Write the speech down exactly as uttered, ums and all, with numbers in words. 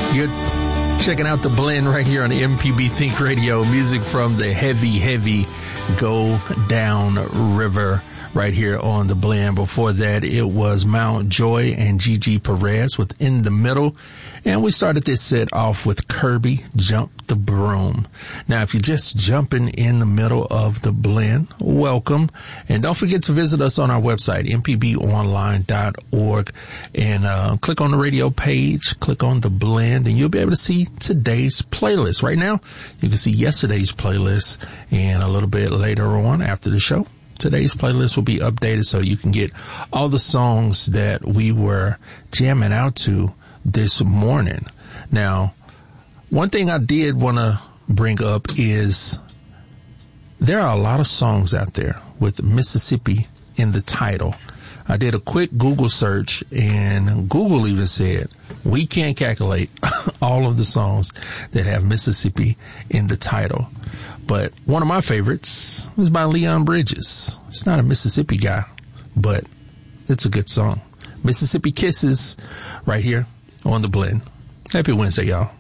You're checking out the blend right here on M P B Think Radio. Music from the heavy, heavy Go Down River right here on the blend. Before that, it was Mount Joy and Gigi Perez with In the Middle. And we started this set off with Kirby, Jump the Broom. Now, if you're just jumping in the middle of the blend, welcome. And don't forget to visit us on our website, m p b online dot org, and uh, click on the radio page, click on the blend, and you'll be able to see today's playlist. Right now, you can see yesterday's playlist, and a little bit later on after the show, today's playlist will be updated so you can get all the songs that we were jamming out to this morning. Now, one thing I did want to bring up is there are a lot of songs out there with Mississippi in the title. I did a quick Google search, and Google even said we can't calculate all of the songs that have Mississippi in the title. But one of my favorites was by Leon Bridges. It's not a Mississippi guy, but it's a good song. Mississippi Kisses right here on the blend. Happy Wednesday, y'all.